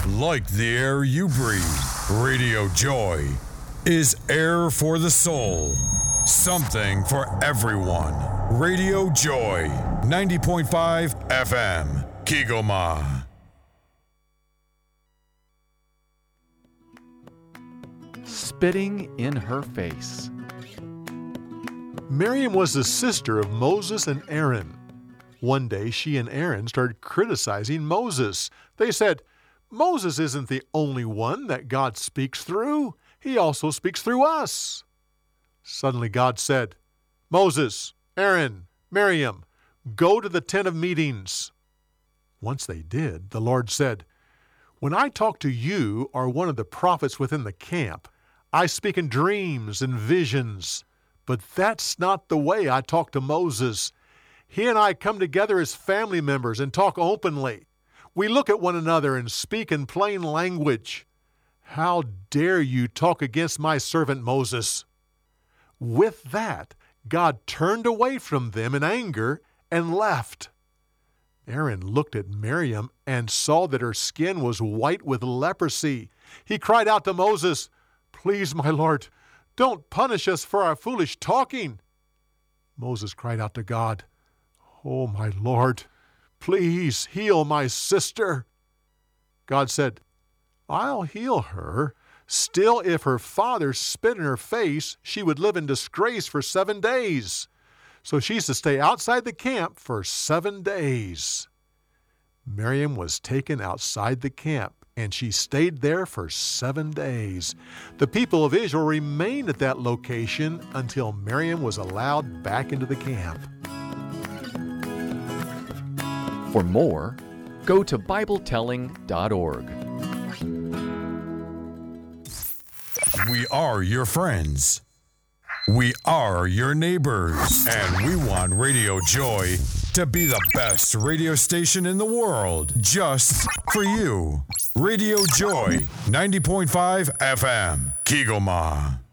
Like the air you breathe, Radio Joy is air for the soul. Something for everyone. Radio Joy, 90.5 FM, Kigoma. Spitting in her face. Miriam was the sister of Moses and Aaron. One day, she and Aaron started criticizing Moses. They said, "Moses isn't the only one that God speaks through. He also speaks through us." Suddenly God said, "Moses, Aaron, Miriam, go to the tent of meetings." Once they did, the Lord said, "When I talk to you or one of the prophets within the camp, I speak in dreams and visions. But that's not the way I talk to Moses. He and I come together as family members and talk openly. We look at one another and speak in plain language. How dare you talk against my servant Moses?" With that, God turned away from them in anger and left. Aaron looked at Miriam and saw that her skin was white with leprosy. He cried out to Moses, "Please, my Lord, don't punish us for our foolish talking." Moses cried out to God, "Oh, my Lord, please heal my sister." God said, "I'll heal her. Still, if her father spit in her face, she would live in disgrace for 7 days. So she's to stay outside the camp for 7 days." Miriam was taken outside the camp, and she stayed there for 7 days. The people of Israel remained at that location until Miriam was allowed back into the camp. For more, go to BibleTelling.org. We are your friends. We are your neighbors. And we want Radio Joy to be the best radio station in the world, just for you. Radio Joy, 90.5 FM, Kigoma.